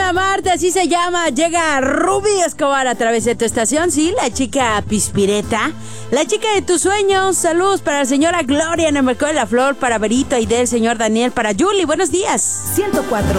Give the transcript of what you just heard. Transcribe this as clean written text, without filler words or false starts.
amarte, así se llama. Llega Rubí Escobar a través de tu estación, sí, la chica pispireta, la chica de tus sueños. Saludos para la señora Gloria en el Mercado de la Flor, para Berito, Aide, el señor Daniel, para Julie. Buenos días. 104.